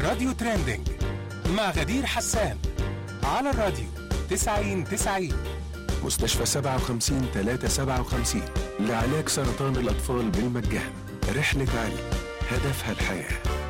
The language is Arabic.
راديو ترندنج مع غدير حسان على الراديو 90-90. مستشفى 57-357 لعلاج سرطان الأطفال بالمجان. رحلة علم هدفها الحياة.